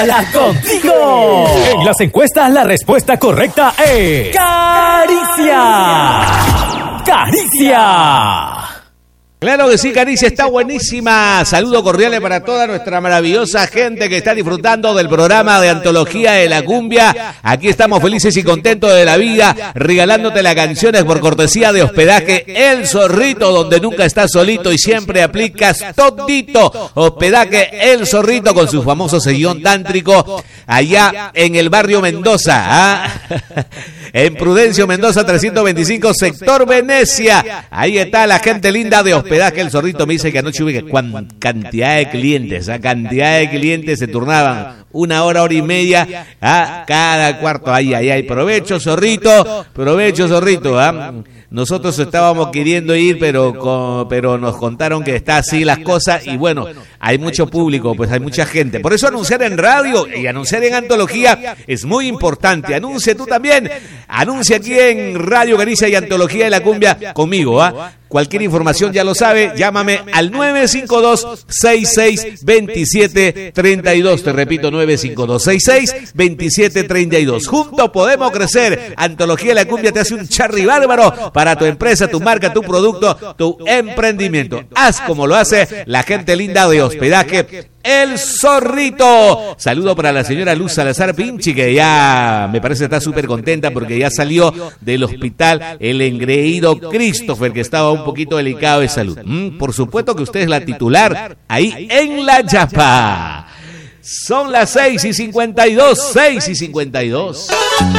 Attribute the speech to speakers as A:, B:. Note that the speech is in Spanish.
A: La contigo. En las encuestas la respuesta correcta es Caricia. Caricia.
B: Claro que sí, Caricia está buenísima. Saludos cordiales para toda nuestra maravillosa gente que está disfrutando del programa de Antología de la Cumbia. Aquí estamos felices y contentos de la vida, regalándote las canciones por cortesía de Hospedaje El Zorrito, donde nunca estás solito y siempre aplicas todito. Hospedaje El Zorrito con su famoso sillón tántrico allá en el barrio Mendoza, en Prudencio Mendoza 325, sector Venecia. Ahí está la gente linda de Hospedaje El Zorrito. Me dice que anoche hubo cantidad de clientes, cantidad de clientes se turnaban 1 hora, hora y media a cada cuarto. Ahí, provecho Zorrito, Nosotros estábamos queriendo ir, pero nos contaron que está así las cosas y bueno, hay mucho público, pues hay mucha gente. Por eso anunciar en radio y anunciar en Antología es muy importante. Anuncia tú también, anuncia aquí en Radio Caricia y Antología de la Cumbia conmigo, Cualquier información ya lo sabe, llámame al 952-6627-32. Te repito, 952-6627-32. Juntos podemos crecer. Antología de la Cumbia te hace un charri bárbaro para tu empresa, tu marca, tu producto, tu emprendimiento. Haz como lo hace la gente linda de Hospedaje El Zorrito. Saludo para la señora Luz Salazar Pinchi, que ya me parece está súper contenta porque ya salió del hospital el engreído Christopher, que estaba un poquito delicado de salud. Por supuesto que usted es la titular ahí en La Yapa. Son las 6:52.